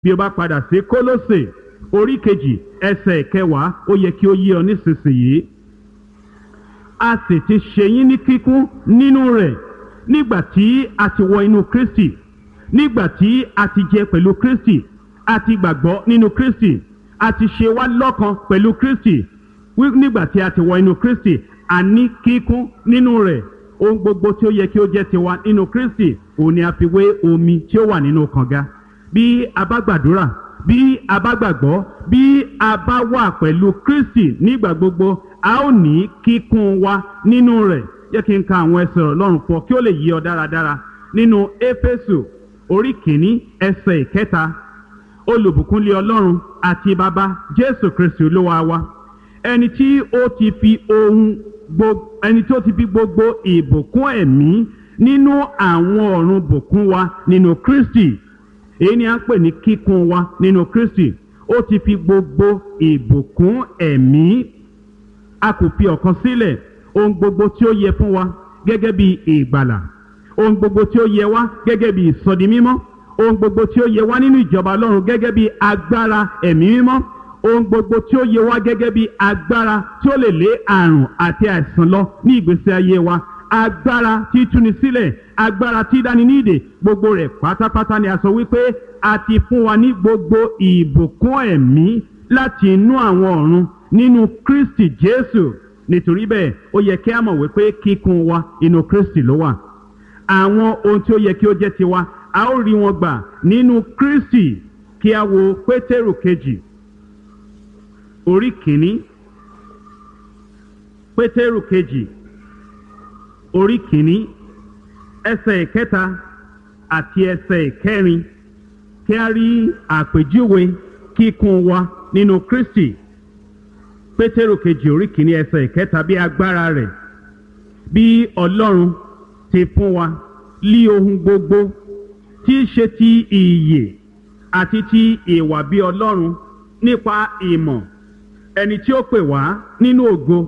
bí o bá padà sí Kólósè orí kejì ẹsẹ̀ 10 ó yẹ kí ó yé ọ nísinsìnyí. A sì ti ṣe yín ní kíkún nínú rẹ̀ nígbà tí a ti wọ inú Kristi, nígbà tí a ti jẹ pẹ̀lú Kristi, a ti gbàgbọ́ nínú Kristi, a ti ṣe wá lọ́kan pẹ̀lú Kristi. Nígbà tí a ti wọ inú Kristi, a ní kíkún nínú rẹ̀. Ohun gbogbo tí ó yẹ kí ó jẹ́ tiwa nínú Kristi, òun ni a fi wé omi tí ó wà nínú kànga. Bí a bá gbàdúrà, bí a bá gbàgbọ́, bí a bá wà pẹ̀lú Kristi nígbà gbogbo, a ó ní kíkún wa nínú rẹ̀. Jẹ́ kí n ka àwọn ẹsẹ̀ Ọlọ́run fún ọ kí ó lè yé ọ dáradára. Nínú Éfésù orí kìíní ẹsẹ̀ 3, olùbùkúnlé Ọlọ́run àti Baba Jésù Kristi Olúwa wa, ẹni tí ó ti fi gbogbo ìbùkún ẹ̀mí nínú àwọn ọ̀run bùkún wa nínú Kristi. Èyí ni a ń pè ní kíkún wa nínú Kristi. Ó ti fi gbogbo ìbùkún ẹ̀mí. A kò fi ọ̀kan sílẹ̀. Ohun gbogbo tí ó yẹ fún wa gẹ́gẹ́ bí ìgbàlà, ohun gbogbo tí ó yẹ wá gẹ́gẹ́ bí ìsọdimímọ́, ohun gbogbo tí ó yẹ wá nínú ìjọba Ọlọ́run gẹ́gẹ́ bí agbára ẹ̀mí mímọ́, ohun gbogbo tí ó yẹ wá gẹ́gẹ́ bí agbára tí ó lè lé àrùn àti àìsàn lọ ní ìgbésí ayé wa, agbára tí túni sílẹ̀, agbára tí dáni ní ìdè, gbogbo rẹ̀ pátápátá ni a sọ wípé a ti fún wa ní gbogbo ìbùkún ẹ̀mí láti inú àwọn ọ̀run nínú Kristi Jésù. Nítorí bẹ́ẹ̀ ó yẹ kí a mọ̀ wípé kíkún wa inú Kristi ló wà. Àwọn ohun tí ó yẹ kí ó jẹ́ tiwa, a ó rí wọn gbà nínú Kristi. Kí a wo Pétérù kejì orí kìíní, Pétérù kejì orí kìíní ẹsẹ̀ 3 àti ẹsẹ̀ 4, kí a rí àpèjúwe kíkún wa nínú Kristi. Pétérù kejì orí kìíní ẹsẹ̀ 3, bí agbára rẹ̀ bí Ọlọ́run ti fún wa lí ohun gbogbo tí í ṣe ti ìyè àti ti ìwà bí Ọlọ́run nípa ìmọ̀ ẹni tí ó pè wá nínú ògo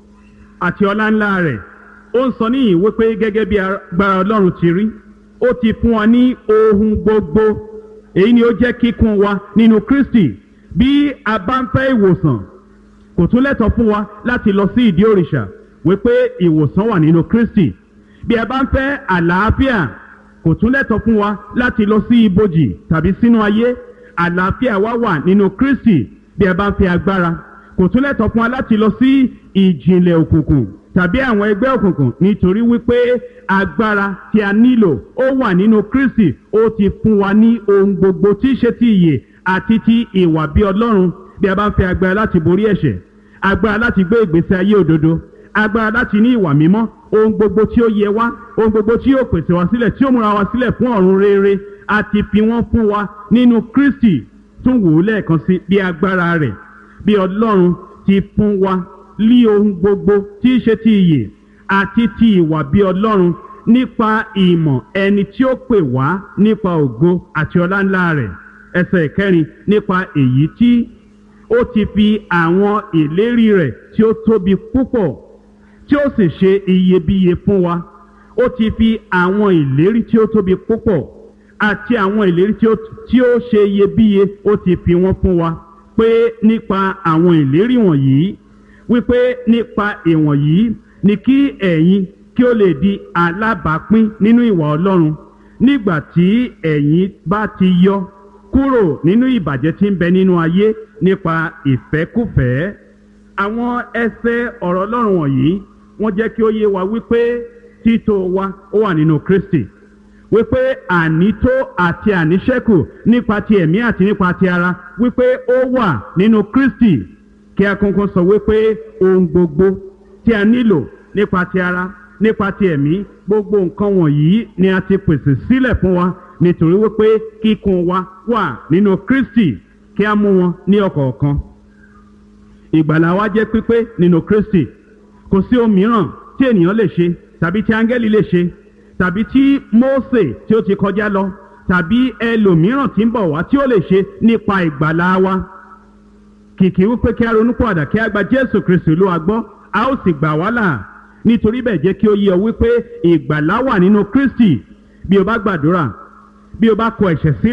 àti ọlá ńlá rẹ̀. Ó ń sọ níyìn wípé gẹ́gẹ́ bí agbára Ọlọ́run ti rí, ó ti fún wa ní ohun gbogbo. Èyí ni ó jẹ́ kíkún wa nínú Kristi. Bí a bá ń fẹ́ ìwòsàn, kò tún lẹ́tọ̀ọ́ fún wa láti lọ sí ìdí òrìṣà wípé ìwòsàn wà nínú Kristi. Bí a bá ń fẹ́ àlàáfíà, kò tún lẹ́tọ̀ọ́ fún wa láti lọ sí ibojì tàbí sínú ayé. Àlàáfíà wa wà nínú Kristi. Bí a bá ń fẹ́ agbára, kò tún lẹ́tọ̀ọ́ fún wa láti lọ sí ìjìnlẹ̀ òkùnkùn tàbí àwọn ẹgbẹ́ òkùnkùn, nítorí wípé agbára tí a nílò ó wà nínú Kristi. Ó ti fún wa ní ohun gbogbo tí í ṣe ti ìyè àti ti ìwà bí Ọlọ́run. Bí a bá ń fẹ́ agbára láti borí ẹ̀ṣẹ̀, agbára láti gbé ìgbésí ayé òdodo, agbára láti ní ìwà mímọ́, ohun gbogbo tí ó yẹ wá, ohun gbogbo tí yóò pèsè wá sílẹ̀, tí ó múra wá sílẹ̀ fún ọ̀run rere, a ti fi wọ́n fún wa nínú Kristi. Tún wò ó lẹ́ẹ̀kan sí, bí agbára rẹ̀ bí Ọlọ́run ti fún wa lí ohun gbogbo tí í ṣe ti ìyè àti ti ìwà bí Ọlọ́run nípa ìmọ̀ ẹni tí ó pè wá nípa ògo àti ọlá ńlá rẹ̀. Ẹsẹ̀ 4, nípa èyí tí ó ti fi àwọn ìlérí rẹ̀ tí ó tóbi púpọ̀ tí ó sì ṣe iyebíye fún wa. Ó ti fi àwọn ìlérí tí ó tóbi púpọ̀ àti àwọn ìlérí tí ó ṣe iyebíye, ó ti fi wọ́n fún wa. Pé nípa àwọn ìlérí wọ̀nyí, wípé nípa ìwọ̀nyí ni kí ẹ̀yin kí ó lè di alábàápín nínú ìwà Ọlọ́run, nígbà tí ẹ̀yin bá ti yọ kúrò nínú ìbàjẹ́ tí ń bẹ nínú ayé nípa ìfẹ́kúfẹ̀ẹ́. Àwọn ẹsẹ̀ ọ̀rọ̀ Ọlọ́run wọ̀nyí wọ́n jẹ́ kí ó yé wa wípé títò wa ó wà nínú Kristi, wípé ànító àti àníṣẹ́kù nípa ti ẹ̀mí àti nípa ti ara, wípé ó wà nínú Kristi. Kí a kúnkún sọ wípé ohun gbogbo tí a nílò nípa ti ara, nípa ti ẹ̀mí, gbogbo nǹkan wọ̀nyí ni a ti pèsè sílẹ̀ fún wa, nítorí wípé kíkún wa wà nínú Kristi. Kí a mú wọn ní ọ̀kọ̀ọ̀kan. Ìgbàlà wa jẹ́ pípé nínú Kristi. Kò sí ohun mìíràn tí ènìyàn lè ṣe, tàbí tí áńgẹ́lì lè ṣe, tàbí tí Mósè tí ó ti kọjá lọ, tàbí ẹlòmíràn tí ń bọ̀ wá tí ó lè ṣe nípa ìgbàlà wa. Kìkì wípé kí a ronúpìwàdà, kí a gba Jésù Kristi Olúwa gbọ́, a ó sì gbà wá là. Nítorí bẹ́ẹ̀ jẹ́ kí ó yé ọ wípé ìgbàlà wà nínú Kristi. Bí o bá gbàdúrà, bí o bá kọ ẹ̀ṣẹ̀ sílẹ̀,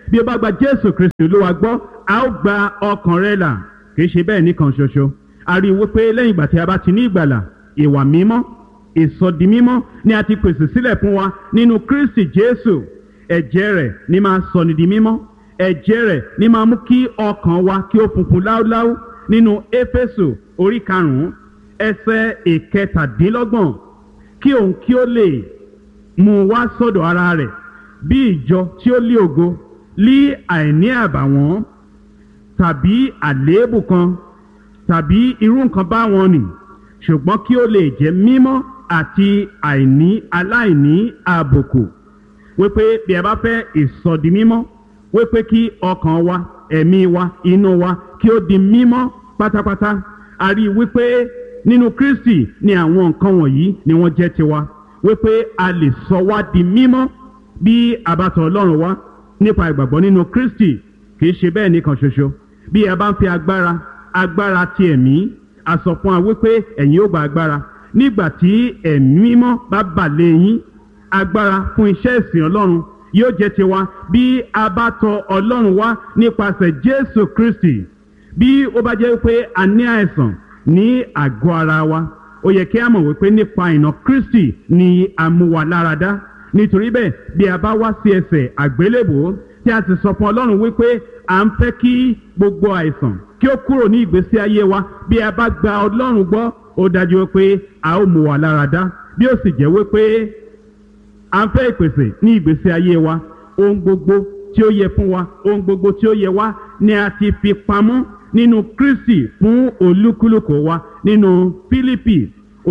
bí o bá gba Jésù Kristi Olúwa gbọ́ a ó gba ọkàn rẹ là. Kì í ṣe bẹ́ẹ̀ nìkan ṣoṣo, a rí i wípé lẹ́yìn ìgbà tí a bá ti ní ìgbàlà, ìwà mímọ́, ìsọdi mímọ́ ni a ti pèsè sílẹ̀ fún wa nínú Kristi Jésù. Ẹ̀jẹ̀ rẹ̀ ni máa sọ ni di mímọ́, ẹ̀jẹ̀ rẹ̀ ni máa mú kí ọkàn wa kí ó funfun láúláú. Nínú Éfésù orí 5 ẹsẹ̀ 17, kí òun kí ó lè mú wá sọ́dọ̀ ara rẹ̀ bí ìjọ tí ó lé ògo, lí àìní àbàwọ́n tàbí àléébù kan tàbí irú nǹkan báwọn nì, ṣùgbọ́n kí ó lè jẹ́ mímọ́ àti aláìní àbùkù. Wípé bí ẹ bá fẹ́ ìsọdi mímọ́, wípé kí ọkàn wa, ẹ̀mí wa, inú wa kí ó di mímọ́ pátápátá. A rí wípé nínú Kristi ni àwọn nǹkan wọ̀nyí ni wọ́n jẹ́ tiwa, wípé a lè sọ wá di mímọ́ bí a bá tọ̀ Ọlọ́run wá nípa ìgbàgbọ́ nínú Kristi. Kì í ṣe bẹ́ẹ̀ nìkan ṣoṣo, bí ẹ bá ń fi agbára ti ẹ̀mí, a sọ fún wa wípé ẹ̀yin ó gba agbára nígbà tí ẹ̀mí mímọ́ bá bà lé yín. Agbára fún iṣẹ́ ìsìn Ọlọ́run yóò jẹ́ tiwa bí a bá tọ̀ Ọlọ́run wá nípasẹ̀ Jésù Kristi. Bí ó bá jẹ́ wípé a ní àìsàn ní àgọ́ ara wa, ó yẹ kí a mọ̀ wípé nípa ìnà Kristi ni a mú wa lára dá. Nítorí bẹ́ẹ̀ bí a bá wá sí ẹsẹ̀ àgbélébùú tí a sì sọ fún Ọlọ́run wípé à ń fẹ́ kí gbogbo àìsàn kí ó kúrò ní ìgbésí ayé wa, bí a bá gba Ọlọ́run gbọ́, ó dájú wípé a ó mú wa lára dá. Bí ó sì jẹ́ wípé à ń fẹ́ ìpèsè ní ìgbésí ayé wa, ohun gbogbo tí ó yẹ fún wa, ohun gbogbo tí ó yẹ wá ni a ti fi pamọ́ nínú Kristi fún olúkúlùkù wa. Nínú Fílípì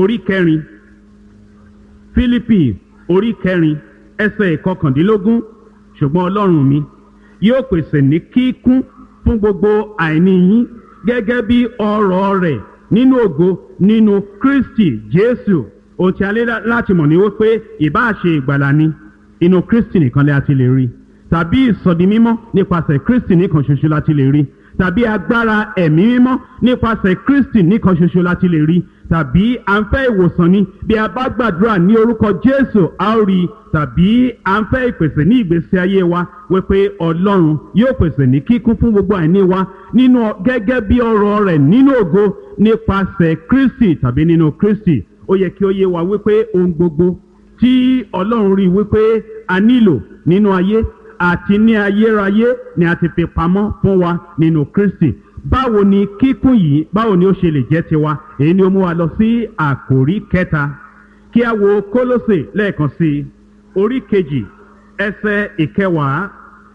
orí 4 ẹsẹ̀ 19, ṣùgbọ́n Ọlọ́run mi yóò pèsè ní kíkún fún gbogbo àìní yín gẹ́gẹ́ bí ọrọ̀ rẹ̀ nínú ògo nínú Kristi Jésù. Ohun tí a lè láti mọ̀ ní wípé ìbá ṣe ìgbàlà ni inú Kristi nìkan lè àti lè rí, tàbí ìsọdi mímọ́ nípasẹ̀ Kristi nìkan ṣoṣo láti lè rí, tàbí agbára ẹ̀mí mímọ́ nípasẹ̀ Kristi nìkan ṣoṣo láti lè rí, tàbí à ń fẹ́ ìwòsàn ni bí a bá gbàdúrà ní orúkọ Jésù a ó rí, tàbí à ń fẹ́ ìpèsè ní ìgbésí ayé wa, wípé Ọlọ́run yóò pèsè ní kíkún fún gbogbo àìní wa nínú gẹ́gẹ́ bí ọrọ̀ rẹ̀ nínú ògo nípasẹ̀ Kristi tàbí nínú Kristi. Ó yẹ kí ó yé wa wípé ohun gbogbo tí Ọlọ́run rí wípé a nílò nínú ayé àti ní ayérayé ni a ti fi pamọ́ fún wa nínú Kristi. Báwo ni kíkún yìí, báwo ni ó ṣe lè jẹ́ tiwa? Èyí ni ó mú wa lọ sí àkòrí kẹta. Kí a wo Kólósè lẹ́ẹ̀kan sí orí 2 ẹsẹ̀ 10.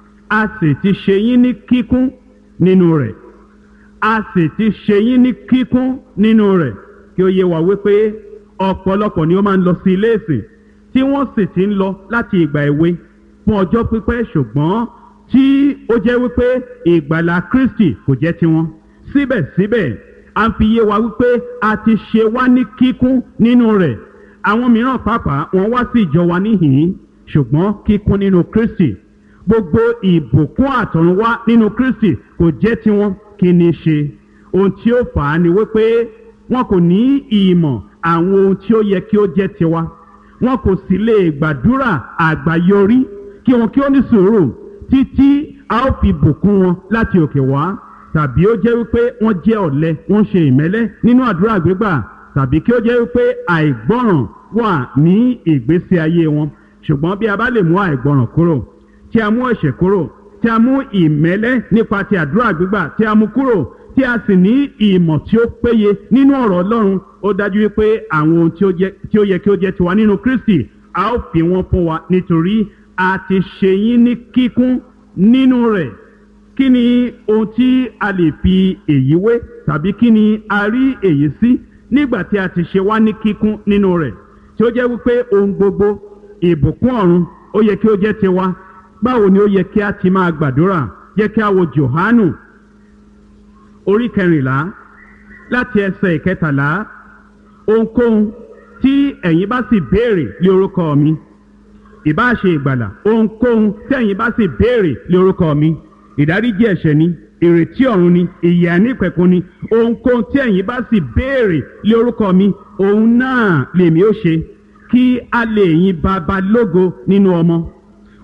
A sì ti ṣe yín ní kíkún nínú rẹ̀. A sì ti ṣe yín ní kíkún nínú rẹ̀. Kí ó yé wa wípé ọ̀pọ̀lọpọ̀ ni ó máa ń lọ sí ilé ìsìn tí wọ́n sì ti ń lọ láti ìgbà èwe fún ọjọ́ pípẹ́, ṣùgbọ́n tí ó jẹ́ wípé ìgbàlà Kristi kò jẹ́ tiwọn. Síbẹ̀síbẹ̀ a ń fi yé wa wípé a ti ṣe wá ní kíkún nínú rẹ̀. Àwọn mìíràn pàápàá wọ́n wá sí ìjọ wa níhìn-ín, ṣùgbọ́n kíkún nínú Kristi, gbogbo ìbùkún àtọ̀runwá nínú Kristi kò jẹ́ tiwọn. Kí ni ṣe? Ohun tí ó fà á ni wípé wọn kò ní ìmọ̀ àwọn ohun tí ó yẹ kí ó jẹ́ tiwa. Wọn kò sì lè gbàdúrà àgbáyọrí kí wọn kí ó ní sùúrù títí a ó fi bùkún wọn láti òkè wá. Tàbí ó jẹ́ wípé wọ́n jẹ́ ọ̀lẹ, wọ́n ṣe ìmẹ́lẹ́ nínú àdúrà gbígbà, tàbí kí ó jẹ́ wípé àìgbọ́ràn wà ní ìgbésí ayé wọn. Ṣùgbọ́n bí a bá lè mú àìgbọ́ràn kúrò, tí a mú ẹ̀ṣẹ̀ kúrò, tí a mú ìmẹ́lẹ́ nípa ti àdúrà gbígbà tí a mú kúrò, tí a sì ní ìmọ̀ tí ó péye nínú ọ̀rọ̀ Ọlọ́run, ó dájú wípé àwọn ohun tí ó yẹ kí ó jẹ́ tiwa nínú Kristi a ó fi wọ́n fún wa, nítorí a ti ṣe yín ní kíkún nínú rẹ̀. Kí ni ohun tí a lè fi èyí wé, tàbí kí ni a rí èyí sí nígbà tí a ti ṣe wá ní kíkún nínú rẹ̀, tí ó jẹ́ wípé ohun gbogbo ìbùkún ọ̀run ó yẹ kí ó jẹ́ tiwa? Báwo ni ó yẹ kí a ti máa gbàdúrà? Jẹ́ kí a wo Jòhánù orí 14 láti ẹsẹ̀ 13. Ohunkóhun tí ẹ̀yin bá sì béèrè lé orúkọ mi, ìbá ṣe ìgbàlà, ohunkóhun tí ẹ̀yin bá sì béèrè lé orúkọ mi, ìdáríjì ẹ̀ṣẹ̀ ni, ìrètí ọ̀run ni, ìyè àìnípẹ̀kun ni, ohunkóhun tí ẹ̀yin bá sì béèrè lé orúkọ mi, òun náà lèmi ó ṣe, kí a lè yin Baba lógo nínú ọmọ.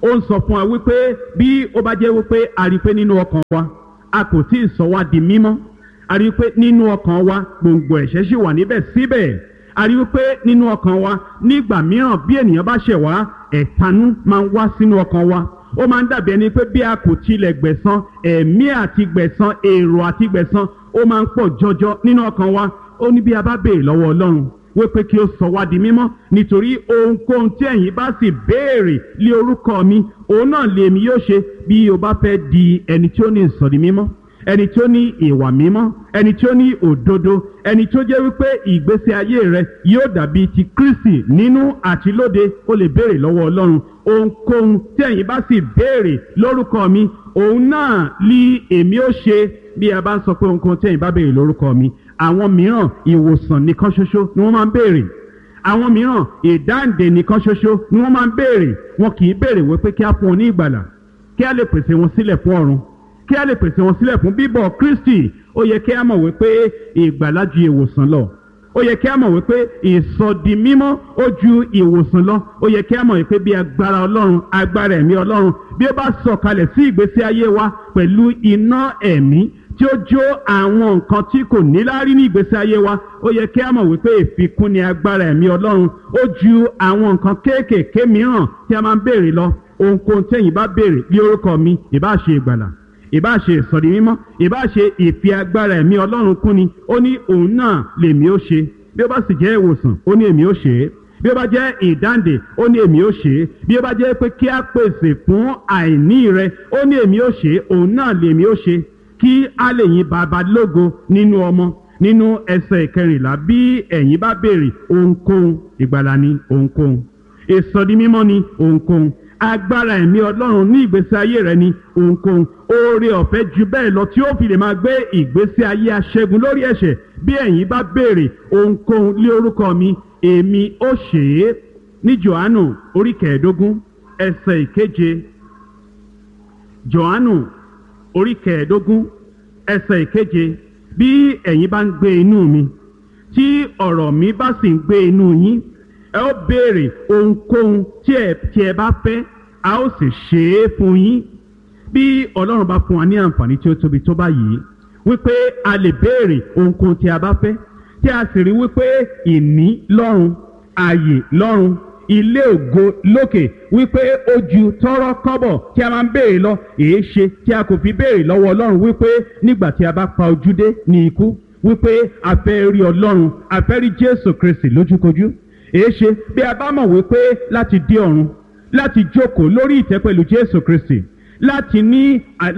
ó ń sọ fún wa wípé bí ó bá jẹ́ wípé a rí pé nínú ọkàn wa a kò tí ì sọ wá di mímọ́, a rí pé nínú ọkàn wa gbòǹgbò ẹ̀ṣẹ̀ ṣì wà níbẹ̀ síbẹ̀, a rí wípé nínú ọkàn wa nígbà mìíràn bí ènìyàn bá ṣẹ̀ wá ẹ̀tanú máa ń wá sínú ọkàn wa. Ó máa ń dàbí ẹni pé bí a kò tilẹ̀ gbẹ̀san, ẹ̀mí àti gbẹ̀san, èrò àti gbẹ̀san ó máa ń pọ̀ jọjọ nínú ọkàn wa. Ó ní bí a bá béèrè lọ́wọ́ Ọlọ́run wípé kí ó sọ wá di mímọ́, nítorí ohunkóhun tí ẹ̀yin bá sì béèrè lé orúkọ mi òun náà lèmi yóò ṣe. Bí o bá fẹ́ di ẹni tí ó ní ìsọ̀rí mímọ́, ẹni tí ó ní ìwà mímọ́, ẹni tí ó ní òdodo, ẹni tí ó jẹ́ wípé ìgbésí ayé rẹ yóò dàbí ti Kristi nínú àti lóde, ó lè béèrè lọ́wọ́ Ọlọ́run. Ohunkóhun tí ẹ̀yin bá sì béèrè lórúkọ mi òun náà lí èmi ó ṣe. Bí a bá ń sọ pé ohunkóhun tí ẹ̀yin bá béèrè lórúkọ mi, àwọn mìíràn ìwòsàn nìkan ṣoṣo ni wọ́n máa ń béèrè, àwọn mìíràn ìdáǹdè nìkan ṣoṣo ni wọ́n máa ń béèrè. Wọn kì í béèrè wípé kí á fún wọn ní ìgbàlà, kí á lè pèsè wọn sílẹ̀ fún ọ̀run, kí á lè pèsè wọn sílẹ̀ fún bíbọ̀ Kristi. Ó yẹ kí á mọ̀ wípé ìgbàlà ju ìwòsàn lọ, ó yẹ kí á mọ̀ wípé ìsọdi mímọ́ ó ju ìwòsàn lọ. Ó yẹ kí á mọ̀ wípé bí agbára Ọlọ́run, agbára ẹ̀mí Ọlọ́run bí ó bá sọ̀kalẹ̀ sí ìgbésí ayé wa pẹ̀lú iná ẹ̀mí tí ó jó àwọn nǹkan tí kò níláárí ní ìgbésí ayé wa, ó yẹ kí á mọ̀ wípé ìfikún ni agbára ẹ̀mí Ọlọ́run. Ó ju àwọn nǹkan kéékèèké mìíràn tí a máa ń béèrè lọ. Ohunkóhun tẹ́yin bá béèrè bí orúkọ mi, ìbá ṣe ìgbàlà, ìbá ṣe ìsọ̀rí mímọ́, ìbá ṣe ìfi agbára ẹ̀mí Ọlọ́run kún ni, ó ní òun náà lèmi ó ṣe. Bí ó bá sì jẹ́ ìwòsàn, ó ní èmi ó ṣe é. Bí ó bá jẹ́ ìdáǹdè, ó ní èmi ó ṣe é. Bí ó bá jẹ́ pé kí á pèsè fún àìní rẹ, ó ní èmi ó ṣe é. Òun náà lèmi ó ṣe. Kí á lè yin Baba lógo nínú ọmọ. Nínú ẹsẹ̀ 14, bí ẹ̀yin bá béèrè ohunkóhun, ìgbàlà ni ohunkóhun, ìsọdi mímọ́ ni ohunkóhun, agbára ẹ̀mí Ọlọ́run ní ìgbésí ayé rẹ ni ohunkóhun, oore ọ̀fẹ́ ju bẹ́ẹ̀ lọ tí ó fi lè máa gbé ìgbésí ayé aṣẹ́gun lórí ẹ̀ṣẹ̀. Bí ẹ̀yin bá béèrè ohunkóhun lé orúkọ mi, èmi ó ṣe é. Ní Jòhánù orí 15 ẹsẹ̀ 7. Jòhánù orí 15 ẹsẹ̀ 7. Bí ẹ̀yin bá ń gbé inú mi, tí ọ̀rọ̀ mi bá sì ń gbé inú yín, ẹ ó béèrè ohunkóhun tí ẹ bá fẹ́, a ó sì ṣe é fún yín. Bí Ọlọ́run bá fún wa ní àǹfààní tí ó tóbi tó báyìí wípé a lè béèrè ohunkóhun tí a bá fẹ́, tí a sì rí wípé ìní lọ́run, ààyè lọ́run, ilé ògo lókè wípé ó ju tọ́rọ́ kọ́bọ̀ tí a máa ń béèrè lọ, èé ṣe tí a kò fi béèrè lọ́wọ́ Ọlọ́run wípé nígbà tí a bá pa ojú dé ní ikú wípé a fẹ́ rí Ọlọ́run, a fẹ́ rí Jésù Kristi lójúkojú. Èé ṣe bí a bá mọ̀ wípé láti dé ọ̀run, láti jókòó lórí ìtẹ́ pẹ̀lú Jésù Kristi, láti ní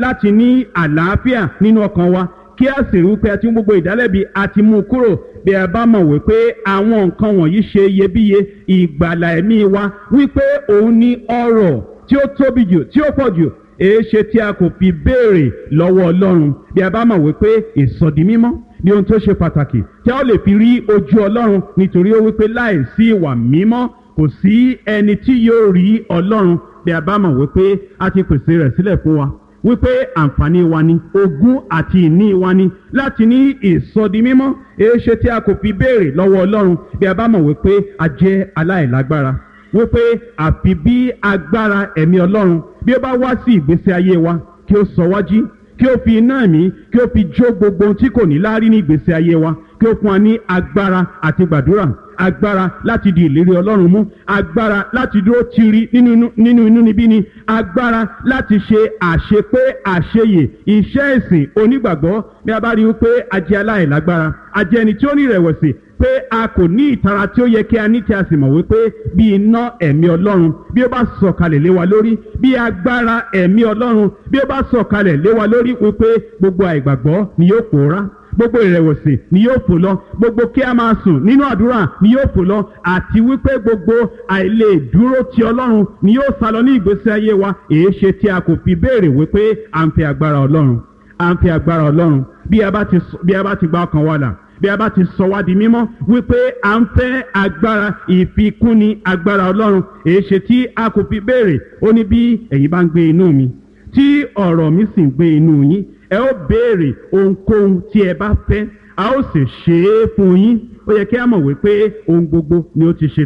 àlàáfíà nínú ọkàn wa, kí a sì rí wípé a ti mú gbogbo ìdálẹ́bi àti mú kúrò. Bí a bá mọ̀ wípé àwọn nǹkan wọ̀nyí ṣe iyebíye, ìgbàlà ẹ̀mí wa wípé òun ní ọrọ̀ tí ó tóbi jù, tí ó pọ̀ jù, èé ṣe tí a kò fi béèrè lọ́wọ́ Ọlọ́run. Bí a bá mọ̀ wípé ìsọdi mímọ́ ní ohun tó ṣe pàtàkì tí a ó lè fi rí ojú Ọlọ́run, nítorí ó wípé láìsí ìwà mímọ́ kò sí ẹni tí yóò rí Ọlọ́run. Bí a bá mọ̀ wípé a ti pèsè rẹ̀ sílẹ̀ fún wa, wípé àǹfààní wa ni, ogún àti ìní wa ni láti ní ìsọdi mímọ́, èé ṣe tí a kò fi béèrè lọ́wọ́ Ọlọ́run. Bí a bá mọ̀ wípé a jẹ́ aláìlágbára, wípé àfi bí agbára ẹ̀mí Ọlọ́run bí ó bá wá sí ìgbésí ayé wa kí ó sọ wá jí, kí ó fi iná ẹ̀mí kí ó fi jó gbogbo ohun tí kò ní láárí ní ìgbésí ayé wa, kí ó fún wa ní agbára àti gbàdúrà, agbára láti di ìlérí Ọlọ́run mú, agbára láti dúró tiri nínú inúnibíni, agbára láti ṣe àṣepé àṣeyè iṣẹ́ ìsìn onígbàgbọ́. Bí a bá rí wípé a jẹ́ aláìlágbára, a jẹ́ ẹni tí ó ní ìrẹ̀wẹ̀sì, pé a kò ní ìtara tí ó yẹ kí a ní, tí a sì mọ̀ wípé bí iná ẹ̀mí Ọlọ́run bí ó bá sọ̀kalẹ̀ lé wa lórí, bí agbára ẹ̀mí Ọlọ́run bí ó bá sọ̀kalẹ̀ lé wa lórí, wípé gbogbo àìgbàgbọ́ ni yóò pòórá, gbogbo ìrẹ̀wẹ̀sì ni yóò fò lọ, gbogbo kí a máa sùn nínú àdúrà ni yóò fò lọ, àti wípé gbogbo àìlè dúró ti Ọlọ́run ni yóò sálọ ní ìgbésí ayé wa. Èé ṣe tí a kò fi béèrè wípé à ń fẹ́ agbára Ọlọ́run, à ń fẹ́ agbára Ọlọ́run. Bí a bá ti gba ọkàn wa là, bí a bá ti sọ wá di mímọ́ wípé à ń fẹ́ agbára ìfikúnni agbára Ọlọ́run, èé ṣe tí a kò fi béèrè. Ó ní bí ẹ̀yin bá ń gbé inú mi, tí ọ̀rọ̀ mi sì ń gbé inú yín, ẹ ó béèrè ohunkóhun tí ẹ bá fẹ́, a ó sì ṣe é fún yín. Ó yẹ kí a mọ̀ wípé ohun gbogbo ni ó ti ṣe tán,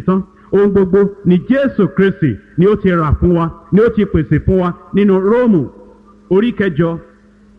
ohun gbogbo ni Jésù Kristi ni ó ti rà fún wa, ni ó ti pèsè fún wa nínú Róòmù orí kẹjọ